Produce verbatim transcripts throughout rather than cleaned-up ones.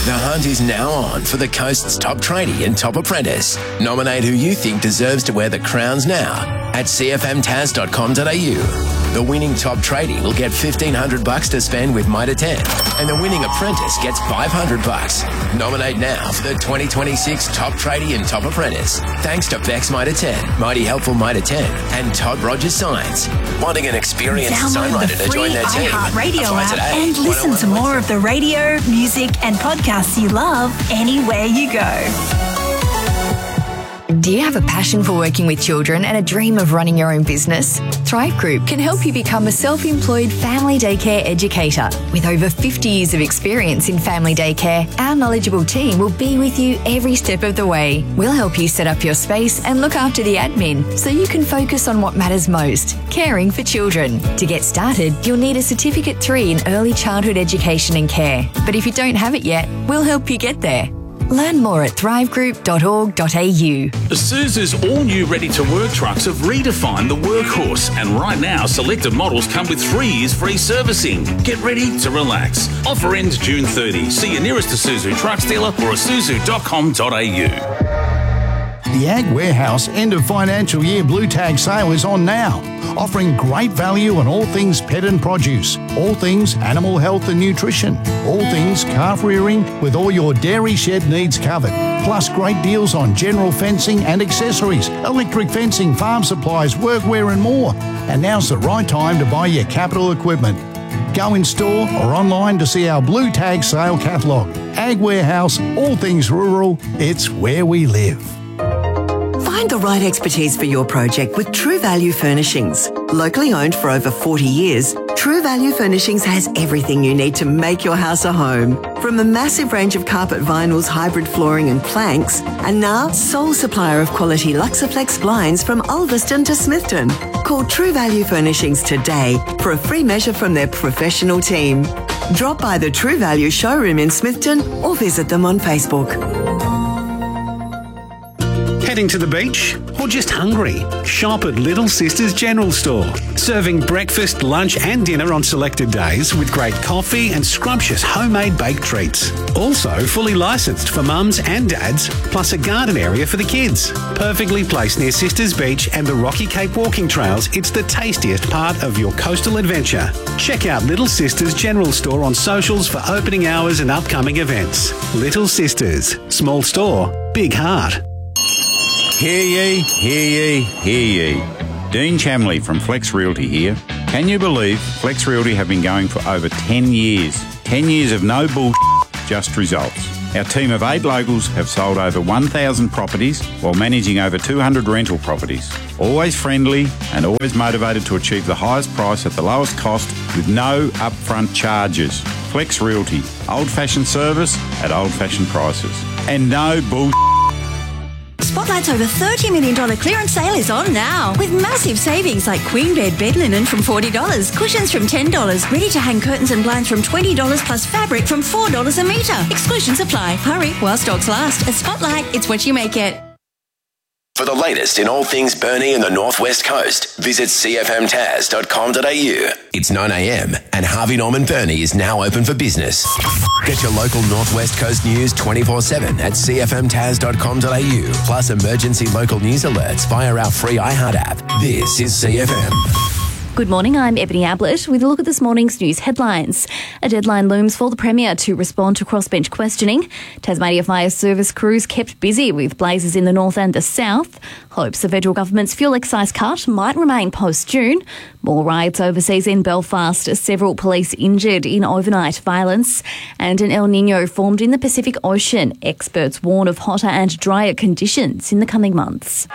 The hunt is now on for the coast's top tradie and top apprentice. Nominate who you think deserves to wear the crowns now at c f m taz dot com dot a u. The winning top tradie will get fifteen hundred bucks to spend with Mitre ten, and the winning apprentice gets five hundred bucks. Nominate now for the twenty twenty-six top tradie and top apprentice. Thanks to Bex Mitre ten, Mighty Helpful Mitre ten, and Todd Rogers Signs. Wanting an experienced sign writer to join their team? Radio Apply app today. and listen to more of the radio, music, and podcasts you love anywhere you go. Do you have a passion for working with children and a dream of running your own business? Thrive Group can help you become a self-employed family daycare educator. With over fifty years of experience in family daycare, our knowledgeable team will be with you every step of the way. We'll help you set up your space and look after the admin so you can focus on what matters most, caring for children. To get started, you'll need a Certificate three in Early Childhood Education and Care. But if you don't have it yet, we'll help you get there. Learn more at thrive group dot org dot a u. Isuzu's all-new ready-to-work trucks have redefined the workhorse, and right now, selected models come with three years free servicing. Get ready to relax. Offer ends June thirtieth. See your nearest Isuzu trucks dealer or isuzu dot com dot a u. The Ag Warehouse end of financial year Blue Tag sale is on now, offering great value on all things pet and produce, all things animal health and nutrition, all things calf rearing with all your dairy shed needs covered, plus great deals on general fencing and accessories, electric fencing, farm supplies, workwear and more. And now's the right time to buy your capital equipment. Go in store or online to see our Blue Tag sale catalogue. Ag Warehouse, all things rural, it's where we live. Find the right expertise for your project with True Value Furnishings. Locally owned for over forty years, True Value Furnishings has everything you need to make your house a home. From a massive range of carpet vinyls, hybrid flooring and planks, and now sole supplier of quality Luxaflex blinds from Ulverston to Smithton. Call True Value Furnishings today for a free measure from their professional team. Drop by the True Value showroom in Smithton or visit them on Facebook. Heading to the beach or just hungry? Shop at Little Sisters General Store. Serving breakfast, lunch and dinner on selected days with great coffee and scrumptious homemade baked treats. Also fully licensed for mums and dads, plus a garden area for the kids. Perfectly placed near Sisters Beach and the Rocky Cape walking trails, it's the tastiest part of your coastal adventure. Check out Little Sisters General Store on socials for opening hours and upcoming events. Little Sisters. Small store, big heart. Hear ye, hear ye, hear ye. Dean Chamley from Flex Realty here. Can you believe Flex Realty have been going for over ten years? ten years of no bull, just results. Our team of eight locals have sold over one thousand properties while managing over two hundred rental properties. Always friendly and always motivated to achieve the highest price at the lowest cost with no upfront charges. Flex Realty, old-fashioned service at old-fashioned prices. And no bull. Spotlight's over thirty million dollars clearance sale is on now, with massive savings like queen bed bed linen from forty dollars, cushions from ten dollars, ready-to-hang curtains and blinds from twenty dollars plus fabric from four dollars a metre. Exclusions apply. Hurry while stocks last. At Spotlight, it's what you make it. For the latest in all things Burnie and the Northwest Coast, visit c f m taz dot com dot a u. It's nine a m and Harvey Norman Burnie is now open for business. Get your local Northwest Coast news twenty-four seven at c f m taz dot com dot a u, plus emergency local news alerts via our free iHeart app. This is C F M. Good morning, I'm Ebony Ablett with a look at this morning's news headlines. A deadline looms for the Premier to respond to crossbench questioning. Tasmania Fire Service crews kept busy with blazes in the north and the south. Hopes the federal government's fuel excise cut might remain post-June. More riots overseas in Belfast, several police injured in overnight violence. And an El Niño formed in the Pacific Ocean. Experts warn of hotter and drier conditions in the coming months.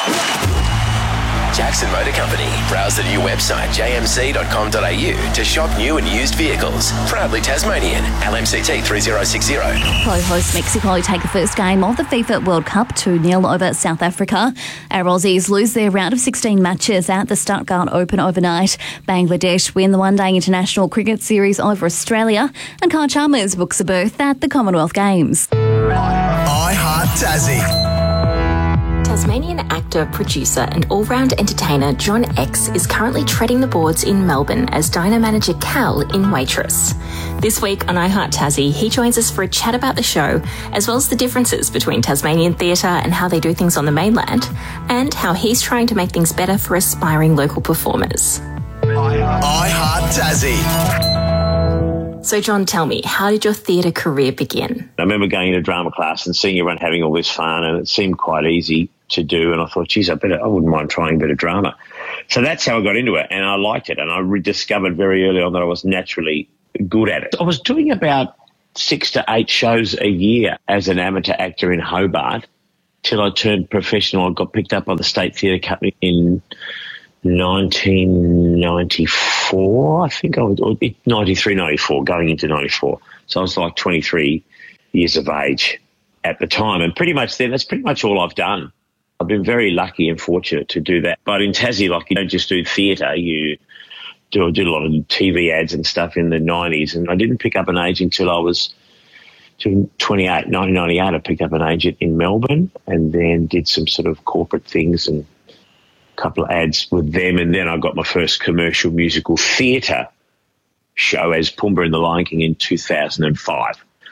Jackson Motor Company. Browse the new website j m c dot com dot a u to shop new and used vehicles. Proudly Tasmanian. L M C T three zero six zero. Co-host Mexico take the first game of the FIFA World Cup two nil over South Africa. Our Aussies lose their round of sixteen matches at the Stuttgart Open overnight. Bangladesh win the one-day international cricket series over Australia. And Kai Chalmers books a berth at the Commonwealth Games. I Heart Tassie. Tasmanian actor, producer and all-round entertainer John X is currently treading the boards in Melbourne as diner manager Cal in Waitress. This week on iHeart Tassie, he joins us for a chat about the show, as well as the differences between Tasmanian theatre and how they do things on the mainland, and how he's trying to make things better for aspiring local performers. iHeart Tassie. So, John, tell me, how did your theatre career begin? I remember going into drama class and seeing everyone having all this fun, and it seemed quite easy to do. And I thought, geez, I better, I wouldn't mind trying a bit of drama. So that's how I got into it, and I liked it. And I rediscovered very early on that I was naturally good at it. I was doing about six to eight shows a year as an amateur actor in Hobart till I turned professional. I got picked up by the State Theatre Company in nineteen ninety-four, I think I was, or ninety-three, ninety-four, going into ninety-four. So I was like twenty-three years of age at the time. And pretty much then, that's pretty much all I've done. I've been very lucky and fortunate to do that. But in Tassie, like, you don't just do theatre, you do, I did a lot of T V ads and stuff in the nineties. And I didn't pick up an agent until I was twenty-eight, nineteen ninety-eight. I picked up an agent in Melbourne and then did some sort of corporate things and couple of ads with them, and then I got my first commercial musical theatre show as Pumbaa in The Lion King in two thousand five,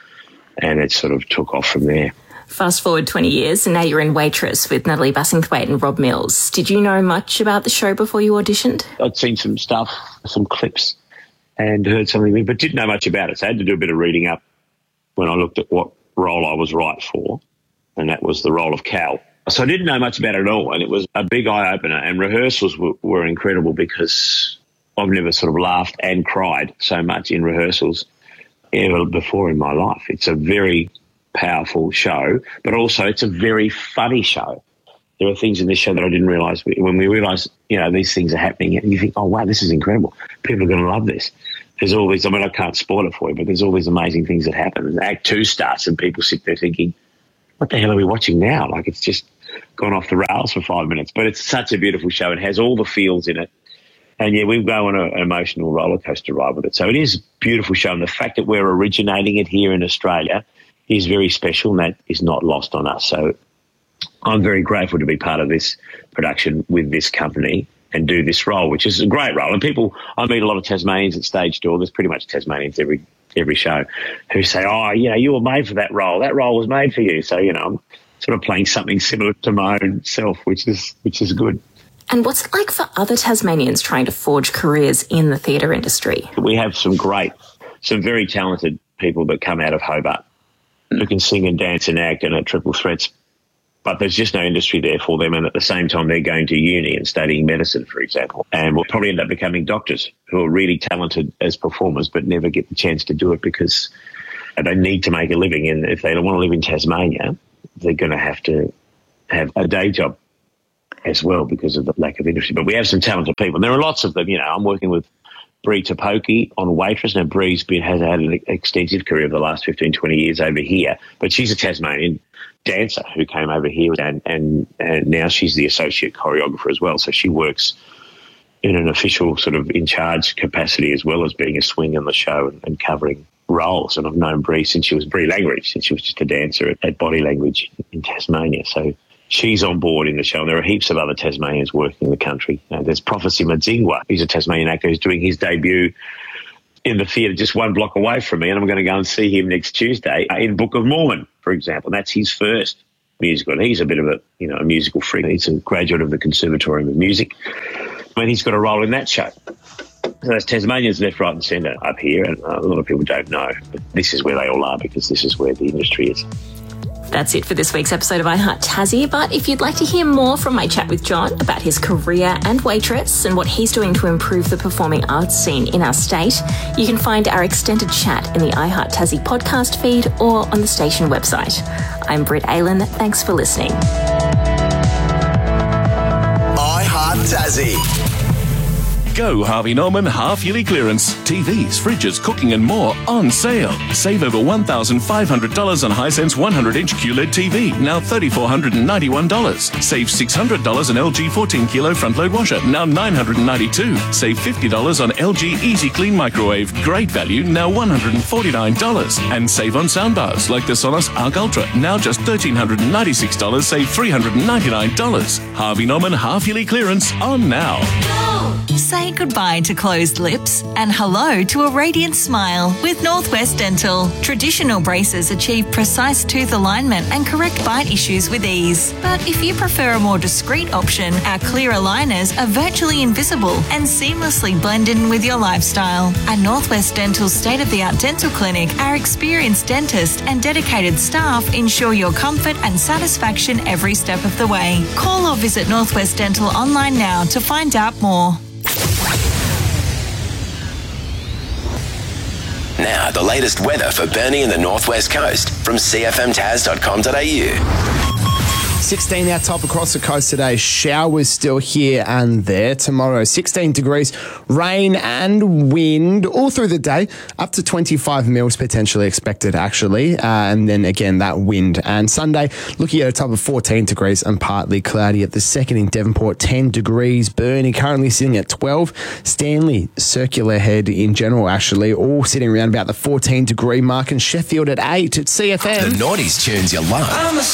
and it sort of took off from there. Fast forward twenty years, and now you're in Waitress with Natalie Bassingthwaite and Rob Mills. Did you know much about the show before you auditioned? I'd seen some stuff, some clips, and heard something, but didn't know much about it, so I had to do a bit of reading up when I looked at what role I was right for, and that was the role of Cal. So I didn't know much about it at all, and it was a big eye-opener, and rehearsals were, were incredible because I've never sort of laughed and cried so much in rehearsals ever before in my life. It's a very powerful show, but also it's a very funny show. There are things in this show that I didn't realise. When we realise, you know, these things are happening, and you think, oh, wow, this is incredible. People are going to love this. There's all these, I mean, I can't spoil it for you, but there's all these amazing things that happen. And Act Two starts and people sit there thinking, what the hell are we watching now? Like, it's just gone off the rails for five minutes. But it's such a beautiful show. It has all the feels in it. And, yeah, we go on a, an emotional roller coaster ride with it. So it is a beautiful show. And the fact that we're originating it here in Australia is very special, and that is not lost on us. So I'm very grateful to be part of this production with this company and do this role, which is a great role. And people, I meet a lot of Tasmanians at stage door. There's pretty much Tasmanians every every show who say, oh, you know, you were made for that role. That role was made for you. So, you know, I'm sort of playing something similar to my own self, which is which is good. And what's it like for other Tasmanians trying to forge careers in the theatre industry? We have some great, some very talented people that come out of Hobart who can sing and dance and act and are triple threats. But there's just no industry there for them, and at the same time they're going to uni and studying medicine, for example, and will probably end up becoming doctors who are really talented as performers but never get the chance to do it because they need to make a living, and if they don't want to live in Tasmania, they're going to have to have a day job as well because of the lack of industry. But we have some talented people, and there are lots of them. You know, I'm working with Bree Tapoki on Waitress. Now, Bree's been, has had an extensive career over the last fifteen, twenty years over here, but she's a Tasmanian dancer who came over here, and, and, and now she's the associate choreographer as well. So she works in an official sort of in charge capacity as well as being a swing on the show and, and covering roles. And I've known Bree since she was Bree Langridge, since she was just a dancer at, at Body Language in Tasmania. So she's on board in the show, and there are heaps of other Tasmanians working in the country. Uh, there's Prophecy Madzingwa. He's a Tasmanian actor who's doing his debut in the theatre just one block away from me, and I'm going to go and see him next Tuesday uh, in Book of Mormon, for example. That's his first musical, and he's a bit of a, you know, a musical freak. He's a graduate of the Conservatorium of Music, and he's got a role in that show. So there's Tasmanians left, right and centre up here, and uh, a lot of people don't know, but this is where they all are because this is where the industry is. That's it for this week's episode of iHeart Tassie, but if you'd like to hear more from my chat with John about his career and Waitress and what he's doing to improve the performing arts scene in our state, you can find our extended chat in the iHeart Tassie podcast feed or on the station website. I'm Britt Aylan. Thanks for listening. iHeart Tassie. Go Harvey Norman half-yearly clearance. T Vs, fridges, cooking and more on sale. Save over one thousand five hundred dollars on Hisense one hundred inch Q L E D T V, now three thousand four hundred ninety-one dollars. Save six hundred dollars on L G fourteen kilo front-load washer, now nine hundred ninety-two dollars. Save fifty dollars on L G Easy Clean microwave, great value, now one hundred forty-nine dollars. And save on soundbars like the Sonos Arc Ultra, now just one thousand three hundred ninety-six dollars, save three hundred ninety-nine dollars. Harvey Norman half-yearly clearance on now. Say goodbye to closed lips and hello to a radiant smile with Northwest Dental. Traditional braces achieve precise tooth alignment and correct bite issues with ease. But if you prefer a more discreet option, our clear aligners are virtually invisible and seamlessly blend in with your lifestyle. At Northwest Dental's state-of-the-art dental clinic, our experienced dentist and dedicated staff ensure your comfort and satisfaction every step of the way. Call or visit Northwest Dental online now to find out more. Now, the latest weather for Burnie and the Northwest Coast from c f m taz dot com dot a u. sixteen our top across the coast today. Showers still here and there. Tomorrow, sixteen degrees, rain and wind all through the day. Up to twenty-five mils potentially expected, actually. Uh, and then again, that wind. And Sunday, looking at a top of fourteen degrees and partly cloudy. At the second in Devonport, ten degrees. Burnie currently sitting at twelve. Stanley, Circular Head in general, actually, all sitting around about the fourteen degree mark. And Sheffield at eight at C F M. The noughties tunes you love.